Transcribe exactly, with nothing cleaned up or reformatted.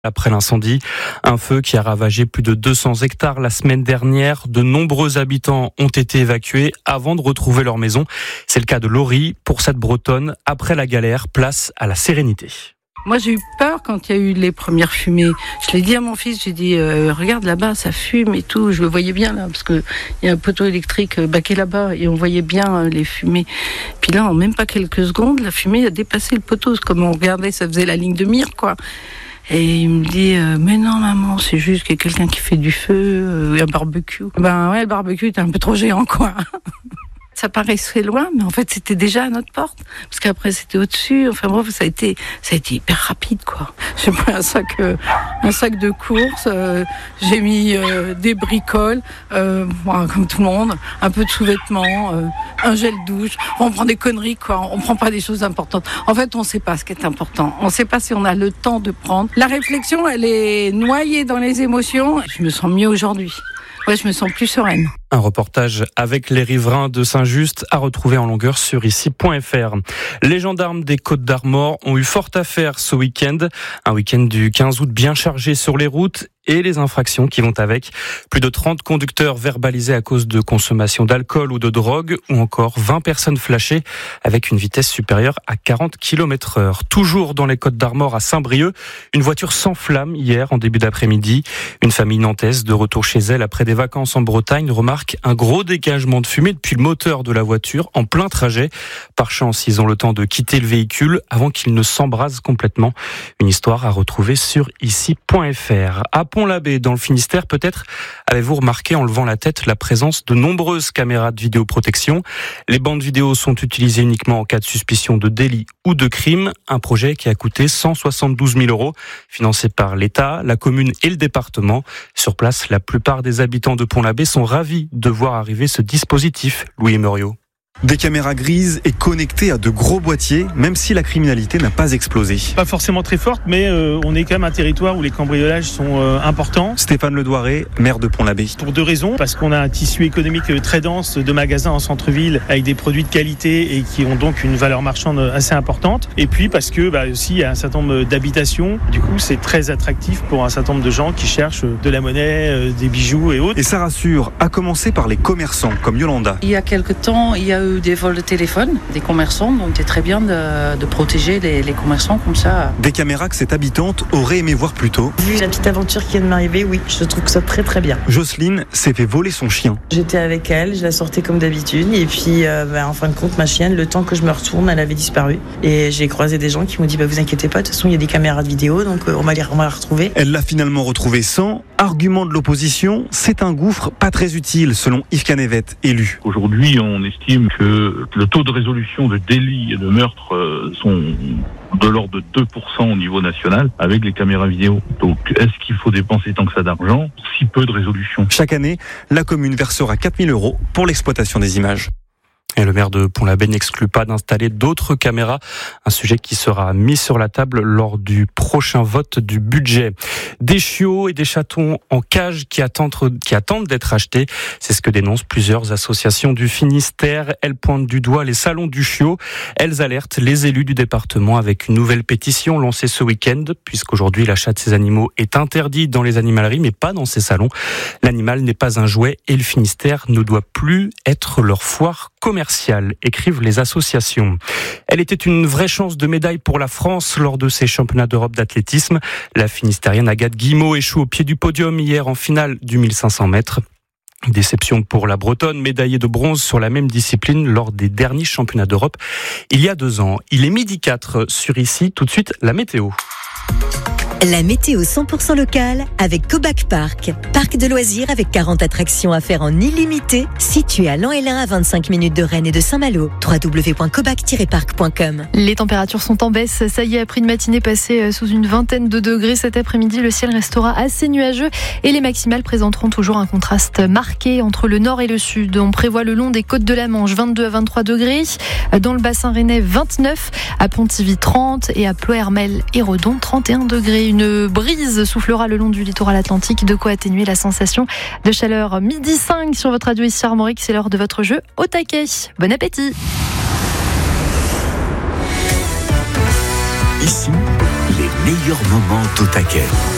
Après l'incendie, un feu qui a ravagé plus de deux cents hectares la semaine dernière. De nombreux habitants ont été évacués avant de retrouver leur maison. C'est le cas de Laurie. Pour cette Bretonne, après la galère, place à la sérénité. Moi, j'ai eu peur quand il y a eu les premières fumées. Je l'ai dit à mon fils, j'ai dit euh, regarde là-bas, ça fume et tout. Je le voyais bien là, parce que il y a un poteau électrique baqué là-bas et on voyait bien euh, les fumées. Puis là, en même pas quelques secondes, la fumée a dépassé le poteau. Comme on regardait, ça faisait la ligne de mire, quoi. Et il me dit euh, mais non maman, c'est juste qu'il y a quelqu'un qui fait du feu, euh, un barbecue. Ben ouais, le barbecue était un peu trop géant, quoi. Ça paraissait loin, mais en fait c'était déjà à notre porte, parce qu'après c'était au-dessus. Enfin bref, ça a été, ça a été hyper rapide, quoi. J'ai pris un sac, euh, un sac de courses, euh, j'ai mis euh, des bricoles, euh, bon, comme tout le monde, un peu de sous-vêtements, euh, un gel douche. On prend des conneries, quoi. On prend pas des choses importantes. En fait, on sait pas ce qui est important. On sait pas si on a le temps de prendre. La réflexion, elle est noyée dans les émotions. Je me sens mieux aujourd'hui. Ouais, je me sens plus sereine. Un reportage avec les riverains de Saint-Just à retrouver en longueur sur ici point f r. Les gendarmes des Côtes-d'Armor ont eu fort à faire ce week-end. Un week-end du quinze août bien chargé sur les routes et les infractions qui vont avec. Plus de trente conducteurs verbalisés à cause de consommation d'alcool ou de drogue, ou encore vingt personnes flashées avec une vitesse supérieure à quarante kilomètres heure. Toujours dans les Côtes-d'Armor à Saint-Brieuc, une voiture s'enflamme hier en début d'après-midi. Une famille nantaise de retour chez elle après des vacances en Bretagne remarque un gros dégagement de fumée depuis le moteur de la voiture en plein trajet. Par chance, ils ont le temps de quitter le véhicule avant qu'il ne s'embrase complètement. Une histoire à retrouver sur ici point f r. À Pont-l'Abbé, dans le Finistère, peut-être avez-vous remarqué en levant la tête la présence de nombreuses caméras de vidéoprotection. Les bandes vidéo sont utilisées uniquement en cas de suspicion de délit ou de crime. Un projet qui a coûté cent soixante-douze mille euros, financé par l'État, la commune et le département. Sur place, la plupart des habitants de Pont-l'Abbé sont ravis de voir arriver ce dispositif. Louis Muriot. Des caméras grises et connectées à de gros boîtiers, même si la criminalité n'a pas explosé. Pas forcément très forte, mais euh, on est quand même un territoire où les cambriolages sont euh, importants. Stéphane Ledouaré, maire de Pont-l'Abbé. Pour deux raisons, parce qu'on a un tissu économique très dense de magasins en centre-ville avec des produits de qualité et qui ont donc une valeur marchande assez importante. Et puis parce que bah, aussi il y a un certain nombre d'habitations. Du coup, c'est très attractif pour un certain nombre de gens qui cherchent de la monnaie, euh, des bijoux et autres. Et ça rassure, à commencer par les commerçants comme Yolanda. Il y a quelque temps, il y a eu des vols de téléphone des commerçants, donc c'est très bien de, de protéger les, les commerçants comme ça. Des caméras que cette habitante aurait aimé voir plus tôt. Vu la petite aventure qui vient de m'arriver, oui, je trouve ça très très bien. Jocelyne s'est fait voler son chien. J'étais avec elle, je la sortais comme d'habitude, et puis euh, bah, en fin de compte, ma chienne, le temps que je me retourne, elle avait disparu. Et j'ai croisé des gens qui m'ont dit bah, vous inquiétez pas, de toute façon il y a des caméras de vidéo, donc euh, on, va les, on va la retrouver. Elle l'a finalement retrouvée sans. Argument de l'opposition, c'est un gouffre pas très utile selon Yves Canevet, élu. Aujourd'hui, on estime que le taux de résolution de délits et de meurtres euh, sont de l'ordre de deux pour cent au niveau national avec les caméras vidéo. Donc, est-ce qu'il faut dépenser tant que ça d'argent pour si peu de résolution ? Chaque année, la commune versera quatre mille euros pour l'exploitation des images. Et le maire de Pont-l'Abbé n'exclut pas d'installer d'autres caméras, un sujet qui sera mis sur la table lors du prochain vote du budget. Des chiots et des chatons en cage qui attendent, qui attendent d'être achetés, c'est ce que dénoncent plusieurs associations du Finistère. Elles pointent du doigt les salons du chiot. Elles alertent les élus du département avec une nouvelle pétition lancée ce week-end, puisqu'aujourd'hui l'achat de ces animaux est interdit dans les animaleries, mais pas dans ces salons. L'animal n'est pas un jouet et le Finistère ne doit plus être leur foire commerciale, écrivent les associations. Elle était une vraie chance de médaille pour la France lors de ces championnats d'Europe d'athlétisme. La Finistérienne Agathe Guimot échoue au pied du podium hier en finale du mille cinq cents mètres. Déception pour la Bretonne, médaillée de bronze sur la même discipline lors des derniers championnats d'Europe il y a deux ans. Il est midi quatre sur ici, tout de suite la météo. La météo cent pour cent locale avec Cobac Park. Parc de loisirs avec quarante attractions à faire en illimité, situé à Lan-Hélin à vingt-cinq minutes de Rennes et de Saint-Malo. w w w point cobac tiret parc point com. Les températures sont en baisse. Ça y est, après une matinée passée sous une vingtaine de degrés, cet après-midi, le ciel restera assez nuageux et les maximales présenteront toujours un contraste marqué entre le nord et le sud. On prévoit le long des côtes de la Manche vingt-deux à vingt-trois degrés, dans le bassin rennais vingt-neuf, à Pontivy trente et à Ploërmel et Redon trente et un degrés. Une brise soufflera le long du littoral atlantique, de quoi atténuer la sensation de chaleur. Midi cinq sur votre radio ici Armorique, c'est l'heure de votre jeu au taquet. Bon appétit. Ici, les meilleurs moments au taquet.